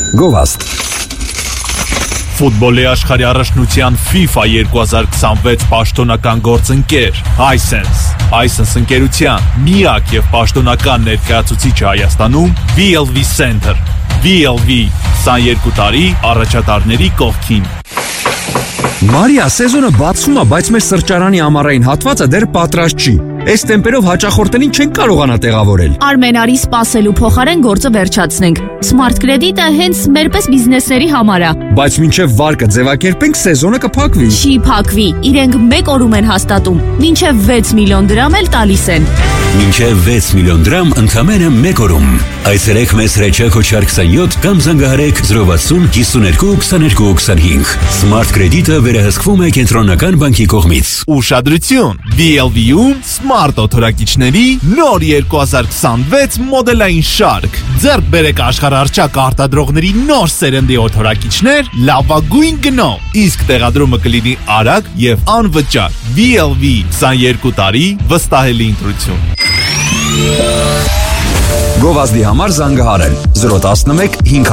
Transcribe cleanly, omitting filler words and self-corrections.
Գովաստ Ֆուտբոլի աշխարհի առաջնության FIFA 2026 պաշտոնական գործընկեր Hisense ընկերության միակ եւ պաշտոնական ներկայացուցիչը Հայաստանում VLV Center VLV 22 տարի առաջատարների կողքին Մարիա, սեզոնը բացվում է, բայց մեր սրճարանի ամառային հատվածը դեռ պատրաստ չի։ Այս տեմպերով հաճախորդներին չեն կարողանա տեղավորել։ Արմենարի սպասելու փոխարեն գործը վերջացնենք։ Smart Credit-ը հենց մերպես բիզնեսների համար է։ Բայց մինչև վարկը ձևակերպենք, սեզոնը կփակվի։ Չի փակվի, իրենք 1 օրում են հաստատում, մինչև 6 միլիոն դրամ էլ տալիս են։ Մինչև 6 միլիոն դրամ ընդամենը 1 օրում։ Այցելեք մեզ հրեչակ հոչար 27 կամ զանգահարեք 060 52 22 25։ Smart Credit-ը վերահսկվում է կենտրոնական բանկի կողմից։ Ուշադրություն! BLV-ում Smart օթորակիչների նոր 2026 մոդելային շարք։ Ձեռք բերեք աշխարհառչակ արտադրողների նոր սերնդի օթորակիչներ լավագույն գնով։ Իսկ տեղադրումը կլինի արագ եւ անվճար։ BLV 22 տարի վստահելի ընտրություն։ Գովազդի համար զանգահարել 011 5